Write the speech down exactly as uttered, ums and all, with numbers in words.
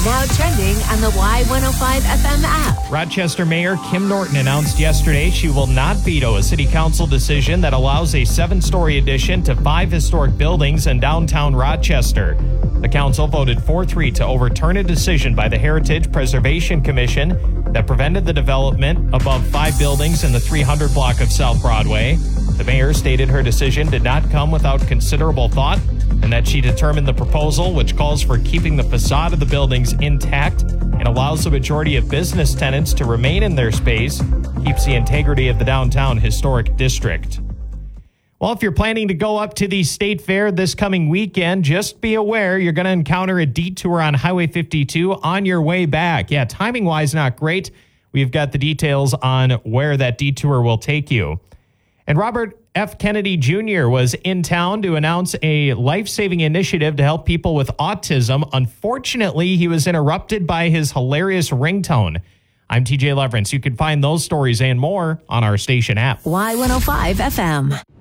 Now trending on the Y one oh five F M app. Rochester Mayor Kim Norton announced yesterday she will not veto a city council decision that allows a seven-story addition to five historic buildings in downtown Rochester. The council voted four three to overturn a decision by the Heritage Preservation Commission that prevented the development above five buildings in the three hundred block of South Broadway. The mayor stated her decision did not come without considerable thought and that she determined the proposal, which calls for keeping the facade of the buildings intact and allows the majority of business tenants to remain in their space, keeps the integrity of the downtown historic district. Well, if you're planning to go up to the State Fair this coming weekend, just be aware you're going to encounter a detour on Highway fifty-two on your way back. Yeah, timing-wise, not great. We've got the details on where that detour will take you. And Robert F. Kennedy Junior was in town to announce a life-saving initiative to help people with autism. Unfortunately, he was interrupted by his hilarious ringtone. I'm T J Leverance. You can find those stories and more on our station app. Y one oh five F M.